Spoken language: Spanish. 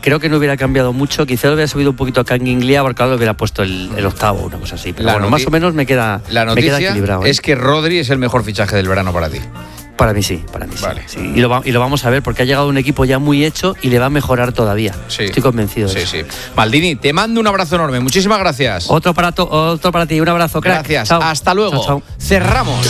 creo que no hubiera cambiado mucho. Quizá lo hubiera subido un poquito a Kanginglia, porque ahora lo hubiera puesto el octavo, una cosa así. Pero más o menos me queda equilibrado. Es que Rodri es el mejor fichaje del verano para ti. Para mí sí. Vale. Sí. Y lo vamos a ver, porque ha llegado un equipo ya muy hecho y le va a mejorar todavía. Sí. Estoy convencido de eso. Sí. Maldini, te mando un abrazo enorme. Muchísimas gracias. Otro para ti. Un abrazo, crack. Gracias. Chao. Hasta luego. Chao. Cerramos.